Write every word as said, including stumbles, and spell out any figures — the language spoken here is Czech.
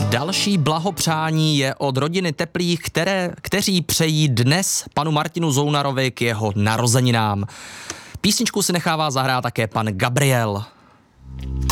Další blahopřání je od rodiny Teplých, které, kteří přejí dnes panu Martinu Zounarovi k jeho narozeninám. Písničku si nechává zahrát také pan Gabriel.